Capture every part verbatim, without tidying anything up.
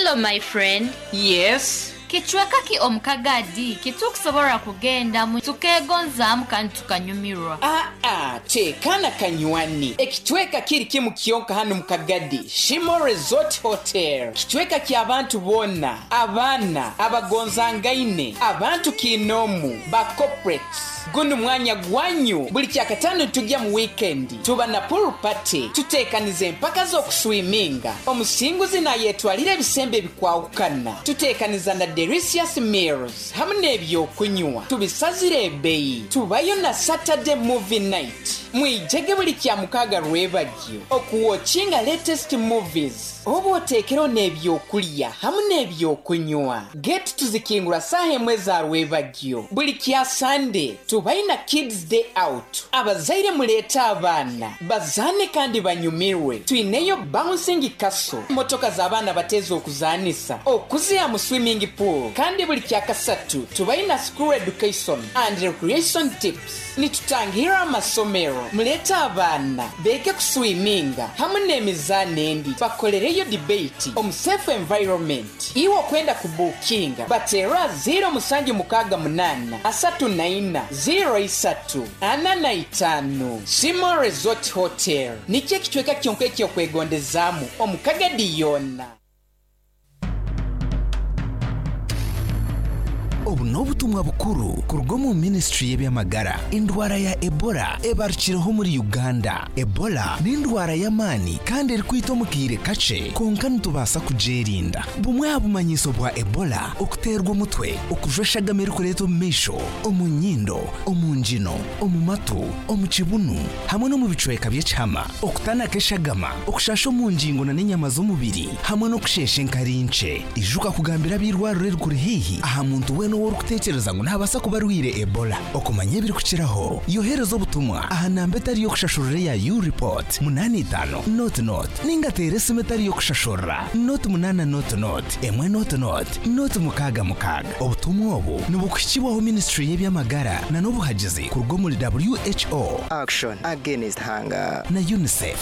Hello my friend. Yes. Kichweka ki omukagadi kitukusobora kugenda mu tukegonza mukantu kanyumirwa. Ah ah, che kana kanywani. Ekitweka kiri kimu kiyonka hano mukagadi. Shimo Resort Hotel. Kitweka ki abantu bonna, abana, abagonzangaine, abantu kinomu, ba corporates. Gundu mwanya gwanyu buli kyakatano tujja mu weekend. Tuba na pool party. Tutekanize mpaka zo kuswiminga. Omusinguzi na yetwalira ebisembe bikwawukana. Tutekaniza na delicious meals hamwe ebyokunywa tubisazire ebeyi tubayo na Saturday movie night mwijege buli kya mukaga rwebagyo okuwochinga latest movies obo otekero n'ebyokulya hamwe n'ebyokunywa get tuzikingura sahe mweza rwebagyo buli kya Sunday tubayo na kids day out abazaire muleta abana bazane kandi banyumirwe tuineyo bouncing castle motoka z'abana batezo okuzanisa okuzia mu swimming pool kandi buli kya kasatu tubaina school education and recreation tips nitutangira amasomero muleta abana beke kuswiminga hamwe n'emizane endi bakolereyo debate on safe environment iwo kwenda kubukinga batera zero musanji mukaga munana asatu naina zero isatu anana itano Shimo Resort Hotel niche kitweka kyonke kyo kwegondezamu omukaga diyona. Obu n'obutumwa bukuru kurugo mu ministry y'ebyamagara indwara ya Ebola ebarukiraho muri Uganda. Ebola ni indwara y'amani kandi eri kwita mu kiire kace konka ntubasa kujerinda. Bumwe abumanyiso bwa Ebola okuterwa umutwe okujweshagamira kureto omumisho omunyindo omunjino omumatu omukibunu hamwe no mu bicweka by'ecyama okutana keshagama okushasha omunjingo na n'inyama z'umubiri hamwe no kushesha enkarince ijuka kugambira birwarure rukurihihi aha muntu we wori kutekereza ngo ntabasa kubarwire Ebola okumanye biri kukiraho yoherezo butumwa aha nambetari yo kushashurire ya U report munani itano not not ninga tere simetari yo kushashura not munana not not emwe not not not mukaga mukaga obutumwa obu nubukukibaho ministry y'ebyamagara na nobuhagize kurgo muri W H O Action Against Hunger na UNICEF.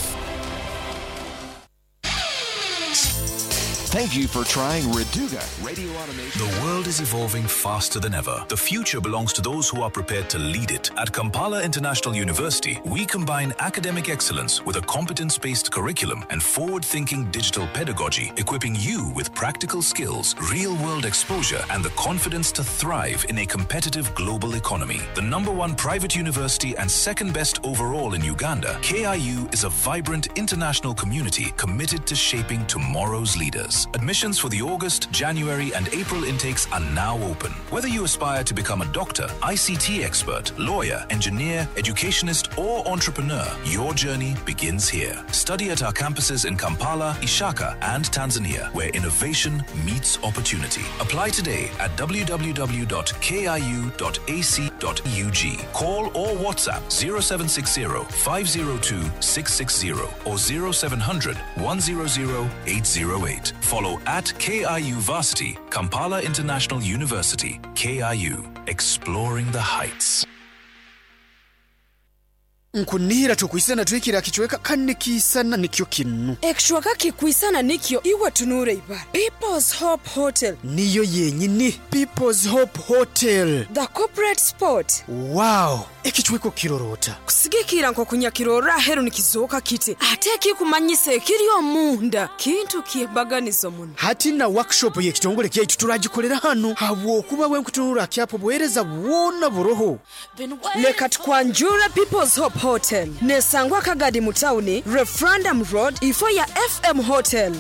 Thank you for trying Reduga Radio Automation. The world is evolving faster than ever. The future belongs to those who are prepared to lead it. At Kampala International University, we combine academic excellence with a competence-based curriculum and forward-thinking digital pedagogy, equipping you with practical skills, real-world exposure, and the confidence to thrive in a competitive global economy. The number one private university and second best overall in Uganda, K I U is a vibrant international community committed to shaping tomorrow's leaders. Admissions for the August, January, and April intakes are now open. Whether you aspire to become a doctor, I C T expert, lawyer, engineer, educationist, or entrepreneur, your journey begins here. Study at our campuses in Kampala, Ishaka, and Tanzania, where innovation meets opportunity. Apply today at w w w dot k i u dot a c dot u g. Call or WhatsApp zero seven six zero, five zero two, six six zero or zero seven zero zero, one zero zero, eight zero eight. Follow at K I U Varsity, Kampala International University, K I U, exploring the heights. Nkunira tukwisana twikira kichweka kanne kisana nikyo kinu. Ekishwaka kikwisana nikyo iwa tunure ibara. People's Hope Hotel. Niyo yenyini. People's Hope Hotel. The corporate spot. Wow. Ekichweko kirorota. Kusigikira nko kunyakirora hero nikizoka kiti. Ateki kumanyise kiriyo munda. Kintu kiebaganizo muno. Hati na workshop ye kitongole kye tuturagikolera hano. Habwo kuba we kutunura kyapo bwereza wona buroho. Leka tukwanjura People's Hope Hotel. Nesangwa Kagadi Mutauni, Referendum Road, ifo ya F M Hotel.